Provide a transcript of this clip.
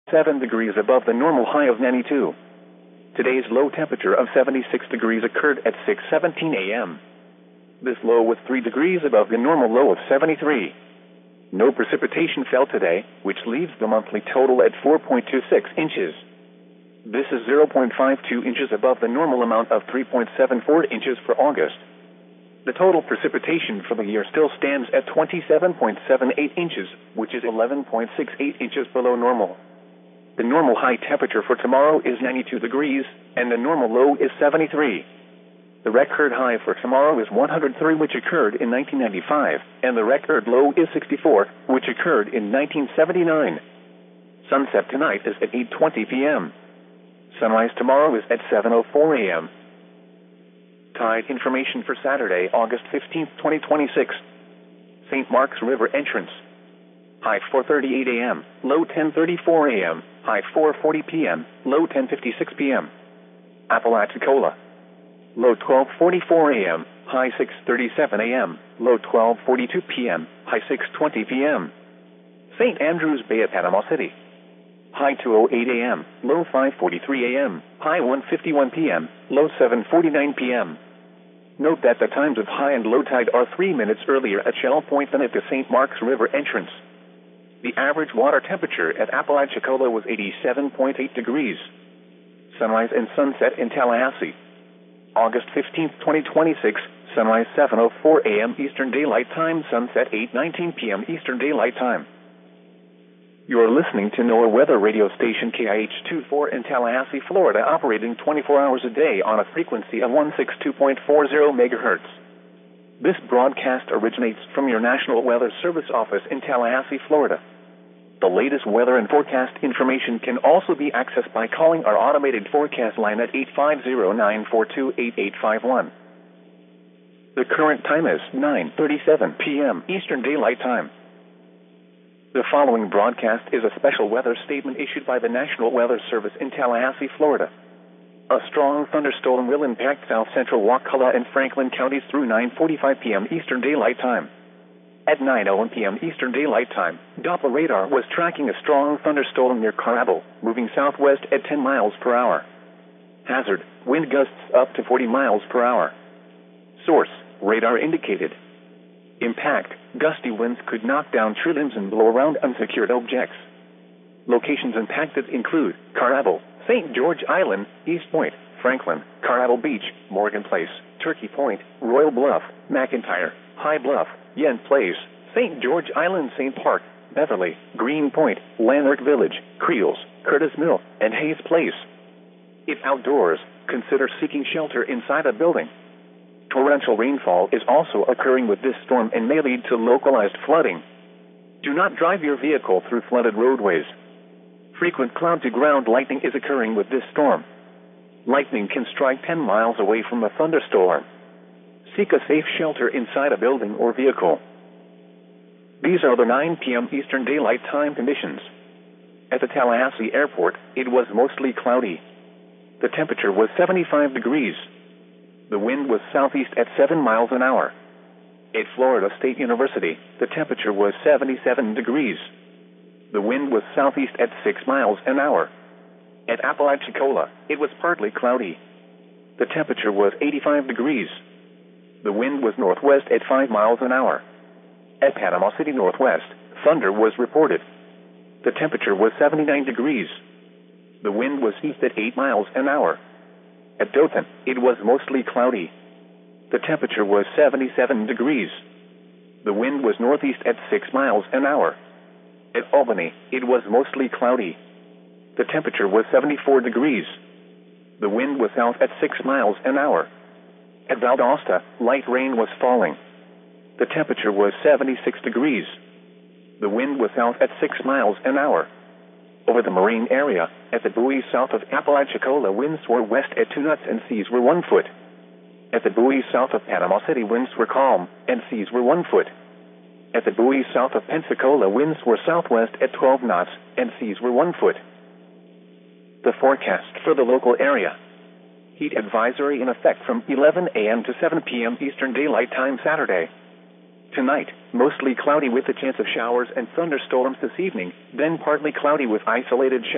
7 degrees above the normal high of 92. Today's low temperature of 76 degrees occurred at 6:17 a.m. This low was 3 degrees above the normal low of 73. No precipitation fell today, which leaves the monthly total at 4.26 inches. This is 0.52 inches above the normal amount of 3.74 inches for August. The total precipitation for the year still stands at 27.78 inches, which is 11.68 inches below normal. The normal high temperature for tomorrow is 92 degrees, and the normal low is 73. The record high for tomorrow is 103, which occurred in 1995, and the record low is 64, which occurred in 1979. Sunset tonight is at 8:20 p.m. Sunrise tomorrow is at 7:04 a.m. Tide information for Saturday, August 15, 2026. St. Mark's River entrance. High 4:38 a.m., low 10:34 a.m., high 4:40 p.m., low 10:56 p.m. Apalachicola. Low 12:44 a.m., high 6:37 a.m., low 12:42 p.m., high 6:20 p.m. St. Andrews Bay at Panama City. High 2:08 a.m., low 5:43 a.m., high 1:51 p.m., low 7:49 p.m. Note that the times of high and low tide are 3 minutes earlier at Shell Point than at the St. Mark's River entrance. The average water temperature at Apalachicola was 87.8 degrees. Sunrise and sunset in Tallahassee. August 15, 2026, sunrise 7:04 a.m. Eastern Daylight Time, sunset 8:19 p.m. Eastern Daylight Time. You are listening to NOAA weather radio station KIH-24 in Tallahassee, Florida, operating 24 hours a day on a frequency of 162.40 MHz. This broadcast originates from your National Weather Service office in Tallahassee, Florida. The latest weather and forecast information can also be accessed by calling our automated forecast line at 850-942-8851. The current time is 9:37 p.m. Eastern Daylight Time. The following broadcast is a special weather statement issued by the National Weather Service in Tallahassee, Florida. A strong thunderstorm will impact south central Wakulla and Franklin counties through 9:45 p.m. Eastern Daylight Time. At 9:01 p.m. Eastern Daylight Time, Doppler radar was tracking a strong thunderstorm near Carrabble, moving southwest at 10 miles per hour. Hazard, wind gusts up to 40 miles per hour. Source, radar indicated. Impact, gusty winds could knock down tree limbs and blow around unsecured objects. Locations impacted include Carrabble, St. George Island, East Point, Franklin, Carrabble Beach, Morgan Place, Turkey Point, Royal Bluff, McIntyre, High Bluff, Yen Place, St. George Island, St. Park, Beverly, Green Point, Lanark Village, Creels, Curtis Mill, and Hayes Place. If outdoors, consider seeking shelter inside a building. Torrential rainfall is also occurring with this storm and may lead to localized flooding. Do not drive your vehicle through flooded roadways. Frequent cloud-to-ground lightning is occurring with this storm. Lightning can strike 10 miles away from a thunderstorm. Seek a safe shelter inside a building or vehicle. These are the 9 p.m. Eastern Daylight Time conditions. At the Tallahassee Airport, it was mostly cloudy. The temperature was 75 degrees. The wind was southeast at 7 miles an hour. At Florida State University, the temperature was 77 degrees. The wind was southeast at 6 miles an hour. At Apalachicola, it was partly cloudy. The temperature was 85 degrees. The wind was northwest at 5 miles an hour. At Panama City Northwest, thunder was reported. The temperature was 79 degrees. The wind was east at 8 miles an hour. At Dothan, it was mostly cloudy. The temperature was 77 degrees. The wind was northeast at 6 miles an hour. At Albany, it was mostly cloudy. The temperature was 74 degrees. The wind was south at 6 miles an hour. At Valdosta, light rain was falling. The temperature was 76 degrees. The wind was south at 6 miles an hour. Over the marine area, at the buoys south of Apalachicola, winds were west at 2 knots and seas were 1 foot. At the buoys south of Panama City, winds were calm and seas were 1 foot. At the buoys south of Pensacola, winds were southwest at 12 knots and seas were 1 foot. The forecast for the local area. Heat advisory in effect from 11 a.m. to 7 p.m. Eastern Daylight Time Saturday. Tonight, mostly cloudy with a chance of showers and thunderstorms this evening, then partly cloudy with isolated showers.